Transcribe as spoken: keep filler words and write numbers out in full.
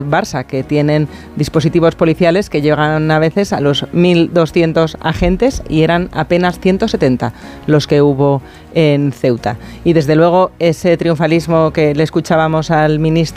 Barça, que tienen dispositivos policiales que llegan a veces a los mil doscientos agentes y eran apenas ciento setenta los que hubo en Ceuta. Y desde luego ese triunfalismo que le escuchábamos al ministro